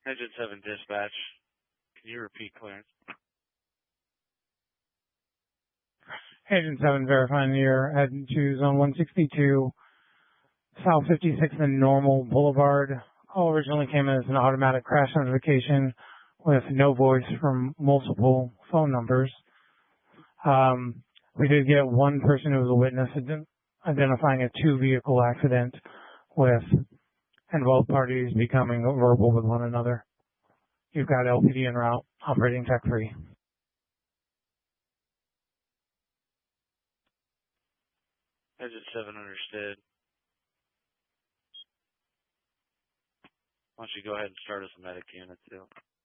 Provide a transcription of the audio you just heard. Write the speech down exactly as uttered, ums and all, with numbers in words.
Engine seven dispatch. Can you repeat clearance? Agent seven verifying you're heading to zone one sixty-two, South fifty-sixth and Normal Boulevard. Call originally came as an automatic crash notification with no voice from multiple phone numbers. Um, we did get one person who was a witness ident- identifying a two-vehicle accident with and both parties becoming verbal with one another. You've got L P D en route, operating tech-free. Engine seven understood. Why don't you go ahead and start us a medic unit too?